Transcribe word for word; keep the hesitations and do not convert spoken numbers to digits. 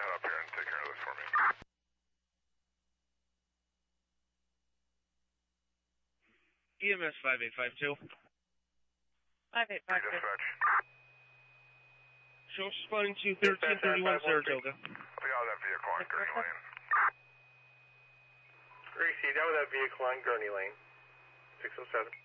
head up here and take care of this for me. E M S five eight five two. five eight five two. Dispatch. Show responding to thirteen thirty-one Saratoga. We got that vehicle on Gurney Lane. Gracie, down with that vehicle on Gurney Lane. six oh seven.